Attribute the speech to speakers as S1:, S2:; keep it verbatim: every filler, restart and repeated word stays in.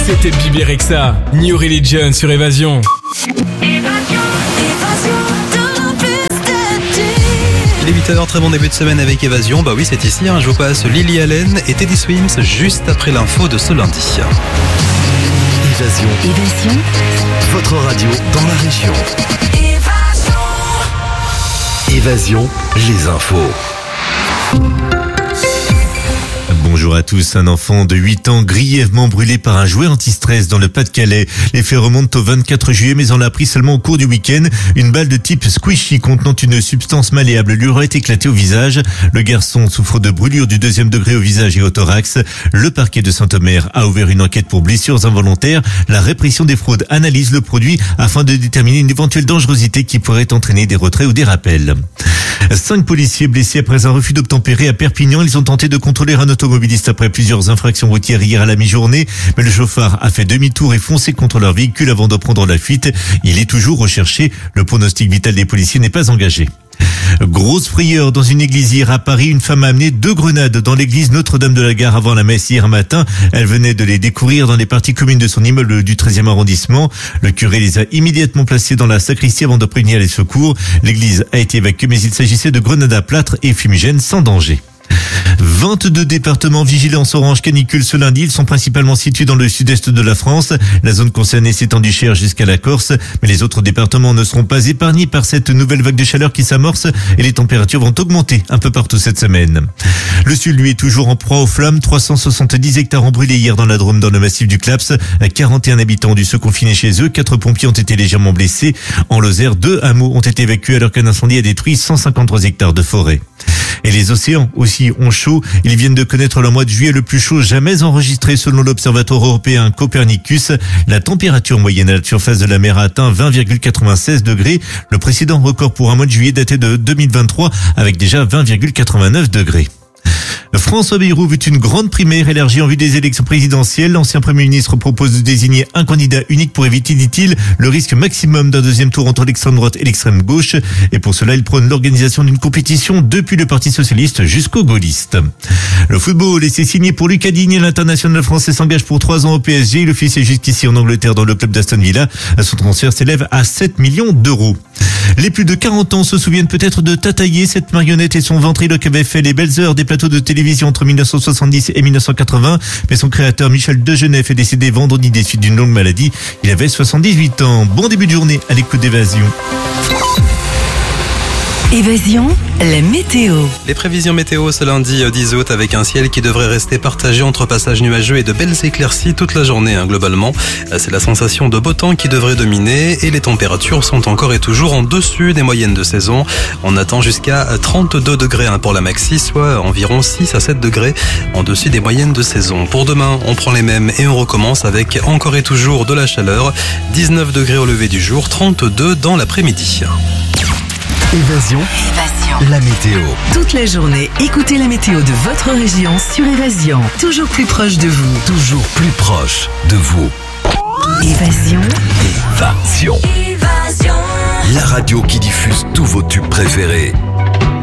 S1: C'était Bibi Rexha, New Religion sur Évasion.
S2: Il est huit heures, très bon début de semaine avec Évasion. Bah oui, c'est ici, hein, je vous passe Lily Allen et Teddy Swims juste après l'info de ce lundi.
S3: Évasion.
S4: Évasion.
S3: Votre radio dans la région. Évasion. Évasion, les infos.
S5: Bonjour à tous. Un enfant de huit ans grièvement brûlé par un jouet anti-stress dans le Pas-de-Calais. Les faits remontent au vingt-quatre juillet, mais on l'a appris seulement au cours du week-end. Une balle de type squishy contenant une substance malléable lui aurait éclaté au visage. Le garçon souffre de brûlures du deuxième degré au visage et au thorax. Le parquet de Saint-Omer a ouvert une enquête pour blessures involontaires. La répression des fraudes analyse le produit afin de déterminer une éventuelle dangerosité qui pourrait entraîner des retraits ou des rappels. Cinq policiers blessés après un refus d'obtempérer à Perpignan. Ils ont tenté de contrôler un automobiliste après plusieurs infractions routières hier à la mi-journée, mais le chauffard a fait demi-tour et foncé contre leur véhicule avant de prendre la fuite. Il est toujours recherché. Le pronostic vital des policiers n'est pas engagé. Grosse frayeur dans une église hier à Paris. Une femme a amené deux grenades dans l'église Notre-Dame de la Gare avant la messe hier matin. Elle venait de les découvrir dans les parties communes de son immeuble du treizième arrondissement. Le curé les a immédiatement placées dans la sacristie avant de prévenir les secours. L'église a été évacuée, mais il s'agissait de grenades à plâtre et fumigènes sans danger. vingt-deux départements vigilance orange canicule ce lundi. Ils sont principalement situés dans le sud-est de la France. La zone concernée s'étend du Cher jusqu'à la Corse. Mais les autres départements ne seront pas épargnés par cette nouvelle vague de chaleur qui s'amorce et les températures vont augmenter un peu partout cette semaine. Le sud, lui, est toujours en proie aux flammes. trois cent soixante-dix hectares ont brûlé hier dans la Drôme, dans le massif du Claps. quarante et un habitants ont dû se confiner chez eux. Quatre pompiers ont été légèrement blessés. En Lozère, deux hameaux ont été évacués alors qu'un incendie a détruit cent cinquante-trois hectares de forêt. Et les océans aussi ont chaud. Ils viennent de connaître le mois de juillet le plus chaud jamais enregistré selon l'observatoire européen Copernicus. La température moyenne à la surface de la mer a atteint vingt virgule quatre-vingt-seize degrés. Le précédent record pour un mois de juillet datait de deux mille vingt-trois avec déjà vingt virgule quatre-vingt-neuf degrés. François Bayrou veut une grande primaire élargie en vue des élections présidentielles. L'ancien Premier ministre propose de désigner un candidat unique pour éviter, dit-il, le risque maximum d'un deuxième tour entre l'extrême droite et l'extrême gauche. Et pour cela, il prône l'organisation d'une compétition depuis le Parti socialiste jusqu'aux gaullistes. Le football, et c'est signé pour Lucas Digne. L'international français s'engage pour trois ans au P S G. Il officie jusqu'ici en Angleterre dans le club d'Aston Villa. Son transfert s'élève à sept millions d'euros. Les plus de quarante ans se souviennent peut-être de Tataillé, cette marionnette et son ventriloque avaient fait les belles heures des plateaux de télévision entre mille neuf cent soixante-dix et mille neuf cent quatre-vingts. Mais son créateur Michel Degenef est décédé vendredi des suites d'une longue maladie. Il avait soixante-dix-huit ans. Bon début de journée à l'écoute d'Évasion.
S4: Évasion, la météo.
S2: Les prévisions météo ce lundi dix août avec un ciel qui devrait rester partagé entre passages nuageux et de belles éclaircies toute la journée hein, globalement. C'est la sensation de beau temps qui devrait dominer et les températures sont encore et toujours en dessus des moyennes de saison. On attend jusqu'à trente-deux degrés hein, pour la maxi, soit environ six à sept degrés en dessus des moyennes de saison. Pour demain, on prend les mêmes et on recommence avec encore et toujours de la chaleur. dix-neuf degrés au lever du jour, trente-deux dans l'après-midi.
S3: Évasion.
S4: Évasion.
S3: La météo.
S4: Toute la journée, écoutez la météo de votre région sur Évasion. Toujours plus proche de vous.
S3: Toujours plus proche de vous.
S4: Évasion.
S3: Évasion.
S4: Évasion.
S3: La radio qui diffuse tous vos tubes préférés.